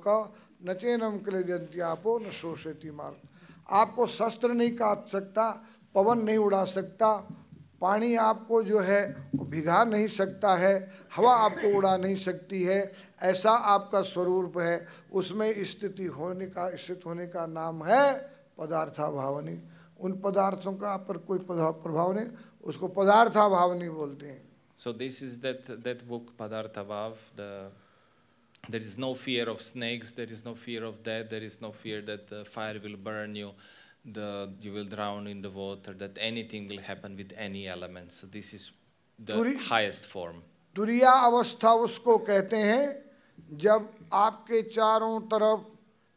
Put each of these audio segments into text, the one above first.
पावक न चैनम क्लेदयन्ति आपो न शोषयति मार्ग। आपको शस्त्र नहीं काट सकता, पवन नहीं उड़ा सकता, पानी आपको जो है वो भिगा नहीं सकता है, हवा आपको उड़ा नहीं सकती है। ऐसा आपका स्वरूप है। उसमें स्थित होने का नाम है पदार्थाभावनी। उन पदार्थों का आप पर कोई प्रभाव नहीं, उसको पदार्थाभावनी बोलते हैं। So this is that book Padartha Bhav. There is no fear of snakes, there is no fear of death, there is no fear that the fire will burn you, you will drown in the water, that anything will happen with any element. So this is the highest form. तुरिया अवस्था उसको कहते हैं जब आपके चारों तरफ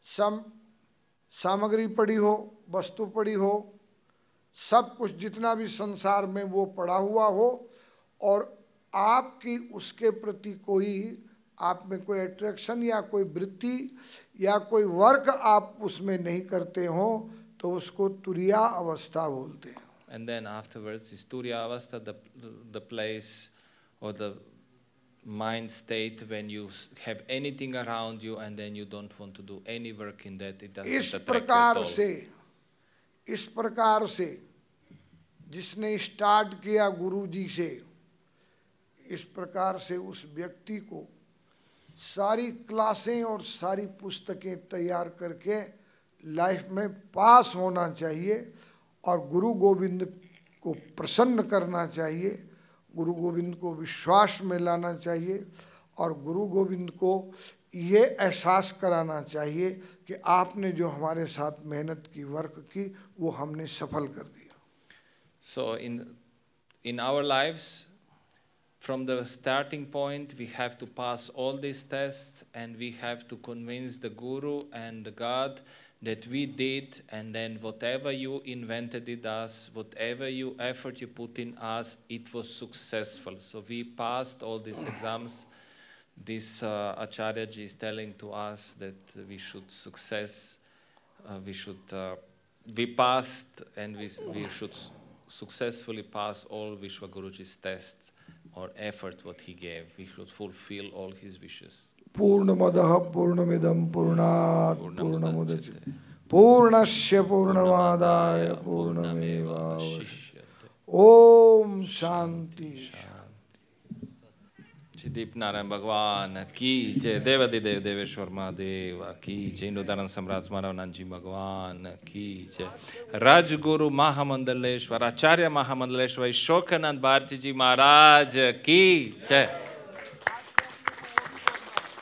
सामग्री पड़ी हो, वस्तु पड़ी हो, सब कुछ जितना भी संसार में वो पड़ा हुआ हो और आपकी उसके प्रति कोई आप में कोई अट्रैक्शन या कोई वृत्ति या कोई वर्क आप उसमें नहीं करते हो, तो उसको तुरिया अवस्था बोलते हैं। And then afterwards is Turiya Avastha, the place or the mind state when you have anything around you and then you don't want to do any work in that. It doesn't attract you at all. इस प्रकार से जिसने start किया गुरु जी से, इस प्रकार से उस व्यक्ति को सारी क्लासें और सारी पुस्तकें तैयार करके लाइफ में पास होना चाहिए और गुरु गोविंद को प्रसन्न करना चाहिए, गुरु गोविंद को विश्वास में लाना चाहिए और गुरु गोविंद को ये एहसास कराना चाहिए कि आपने जो हमारे साथ मेहनत की, वर्क की, वो हमने सफल कर दिया। So in our lives, from the starting point, we have to pass all these tests and we have to convince the Guru and the God that we did, and then whatever you invented in us, whatever effort you put in us, it was successful. So we passed all these exams. This Acharya-ji is telling to us that we should we passed and we should successfully pass all Vishwaguruji's tests or effort what he gave. We should fulfill all his wishes. Purnamadaha Purnamidam Purnat Purnamudachyate Purnasya Purnamadaya Purnameva Om Shanti Dip Narayan Bhagwan ki jai, Devadidev Deveshwar Mahadeva ki jai, Indodaran Samrat Smaravananji Bhagwan ki jai, Rajguru Mahamandaleshwar Acharya Mahamandaleshwar Shokanand Bharti Ji Maharaj ki jai.